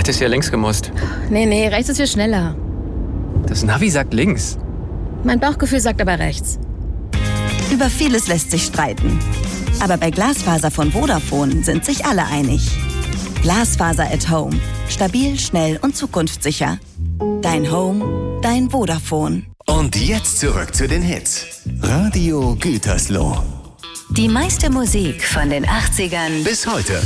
hättest ja links gemusst. Nee, rechts ist viel schneller. Das Navi sagt links. Mein Bauchgefühl sagt aber rechts. Über vieles lässt sich streiten. Aber bei Glasfaser von Vodafone sind sich alle einig. Glasfaser at Home. Stabil, schnell und zukunftssicher. Dein Home, dein Vodafone. Und jetzt zurück zu den Hits. Radio Gütersloh. Die meiste Musik von den 80ern Bis heute.